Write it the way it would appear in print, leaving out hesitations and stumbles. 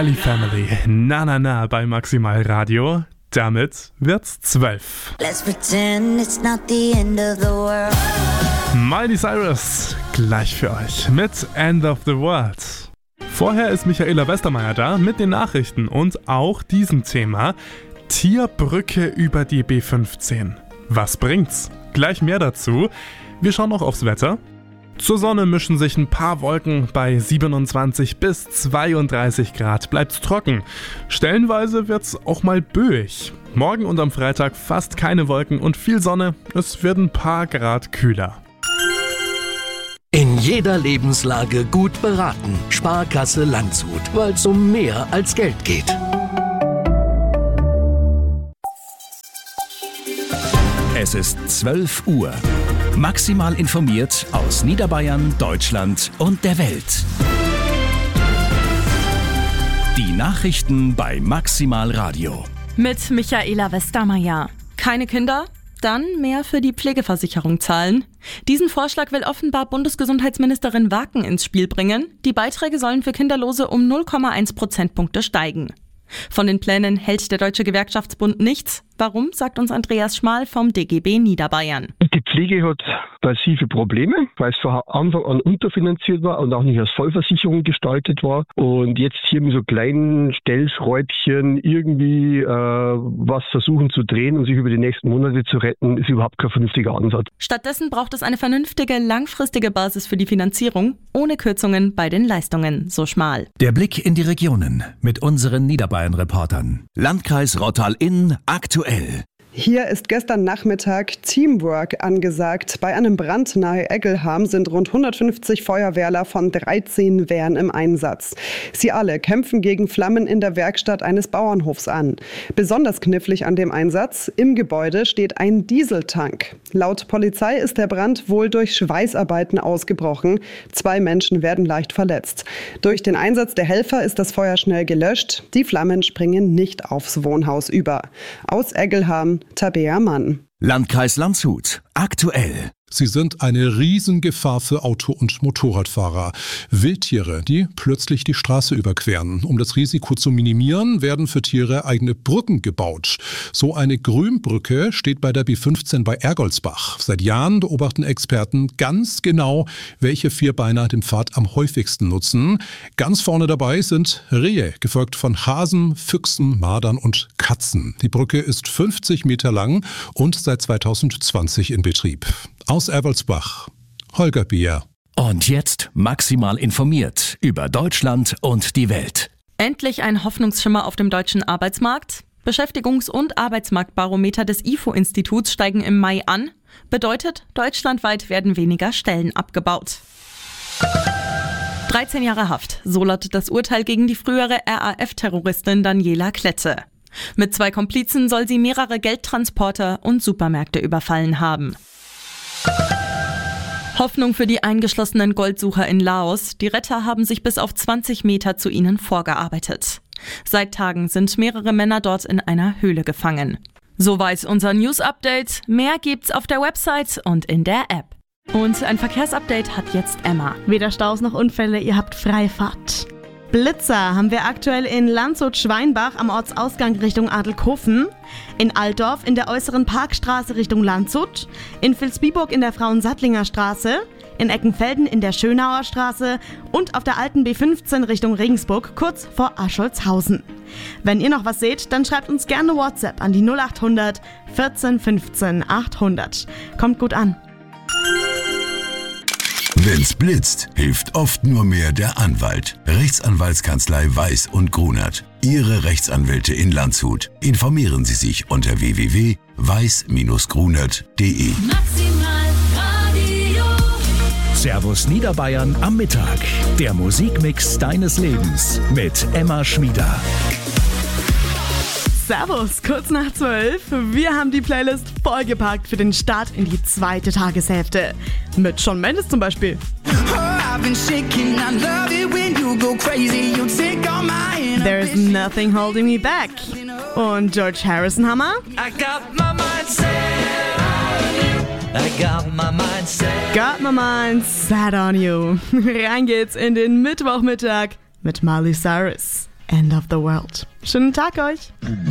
Family, na na na bei Maximal Radio. Damit wird's 12. Let's pretend it's not the end of the world. Miley Cyrus, gleich für euch mit End of the World. Vorher ist Michaela Westermeier da mit den Nachrichten und auch diesem Thema. Tierbrücke über die B15. Was bringt's? Gleich mehr dazu. Wir schauen noch aufs Wetter. Zur Sonne mischen sich ein paar Wolken, bei 27 bis 32 Grad bleibt's trocken. Stellenweise wird's auch mal böig. Morgen und am Freitag fast keine Wolken und viel Sonne, es wird ein paar Grad kühler. In jeder Lebenslage gut beraten. Sparkasse Landshut, weil es um mehr als Geld geht. Es ist 12 Uhr. Maximal informiert aus Niederbayern, Deutschland und der Welt. Die Nachrichten bei Maximal Radio. Mit Michaela Westermeier. Keine Kinder? Dann mehr für die Pflegeversicherung zahlen. Diesen Vorschlag will offenbar Bundesgesundheitsministerin Waken ins Spiel bringen. Die Beiträge sollen für Kinderlose um 0,1 Prozentpunkte steigen. Von den Plänen hält der Deutsche Gewerkschaftsbund nichts. Warum, sagt uns Andreas Schmal vom DGB Niederbayern. Die Pflege hat massive Probleme, weil es von Anfang an unterfinanziert war und auch nicht als Vollversicherung gestaltet war. Und jetzt hier mit so kleinen Stellschräubchen irgendwie was versuchen zu drehen und sich über die nächsten Monate zu retten, ist überhaupt kein vernünftiger Ansatz. Stattdessen braucht es eine vernünftige, langfristige Basis für die Finanzierung, ohne Kürzungen bei den Leistungen, so Schmal. Der Blick in die Regionen mit unseren Niederbayern-Reportern. Landkreis Rottal-Inn aktuell. Hier ist gestern Nachmittag Teamwork angesagt. Bei einem Brand nahe Eggelham sind rund 150 Feuerwehrler von 13 Wehren im Einsatz. Sie alle kämpfen gegen Flammen in der Werkstatt eines Bauernhofs an. Besonders knifflig an dem Einsatz: im Gebäude steht ein Dieseltank. Laut Polizei ist der Brand wohl durch Schweißarbeiten ausgebrochen. 2 Menschen werden leicht verletzt. Durch den Einsatz der Helfer ist das Feuer schnell gelöscht. Die Flammen springen nicht aufs Wohnhaus über. Aus Eggelham, Tabea Mann. Landkreis Landshut aktuell. Sie sind eine Riesengefahr für Auto- und Motorradfahrer. Wildtiere, die plötzlich die Straße überqueren. Um das Risiko zu minimieren, werden für Tiere eigene Brücken gebaut. So eine Grünbrücke steht bei der B15 bei Ergoldsbach. Seit Jahren beobachten Experten ganz genau, welche Vierbeiner den Pfad am häufigsten nutzen. Ganz vorne dabei sind Rehe, gefolgt von Hasen, Füchsen, Mardern und Katzen. Die Brücke ist 50 Meter lang und seit 2020 in Betrieb. Aus Ergoldsbach, Holger Bier. Und jetzt maximal informiert über Deutschland und die Welt. Endlich ein Hoffnungsschimmer auf dem deutschen Arbeitsmarkt? Beschäftigungs- und Arbeitsmarktbarometer des IFO-Instituts steigen im Mai an. Bedeutet, deutschlandweit werden weniger Stellen abgebaut. 13 Jahre Haft, so lautet das Urteil gegen die frühere RAF-Terroristin Daniela Klette. Mit 2 Komplizen soll sie mehrere Geldtransporter und Supermärkte überfallen haben. Hoffnung für die eingeschlossenen Goldsucher in Laos. Die Retter haben sich bis auf 20 Meter zu ihnen vorgearbeitet. Seit Tagen sind mehrere Männer dort in einer Höhle gefangen. Soweit unser News-Update. Mehr gibt's auf der Website und in der App. Und ein Verkehrsupdate hat jetzt Emma. Weder Staus noch Unfälle, ihr habt Freifahrt. Blitzer haben wir aktuell in Landshut-Schweinbach am Ortsausgang Richtung Adelkofen, in Altdorf in der äußeren Parkstraße Richtung Landshut, in Vilsbiburg in der Frauensattlinger Straße, in Eckenfelden in der Schönauer Straße und auf der alten B15 Richtung Regensburg kurz vor Ascholzhausen. Wenn ihr noch was seht, dann schreibt uns gerne WhatsApp an die 0800 14 15 800. Kommt gut an. Wenn's blitzt, hilft oft nur mehr der Anwalt. Rechtsanwaltskanzlei Weiß und Grunert. Ihre Rechtsanwälte in Landshut. Informieren Sie sich unter www.weiß-grunert.de. Servus Niederbayern am Mittag. Der Musikmix deines Lebens mit Emma Schmieder. Servus, kurz nach 12. Wir haben die Playlist vollgepackt für den Start in die zweite Tageshälfte. Mit Shawn Mendes zum Beispiel. There's Nothing Holding Me Back. Und George Harrison Hammer. Got my mind set on you. Rein geht's in den Mittwochmittag mit Miley Cyrus. End of the World. Schönen Tag euch!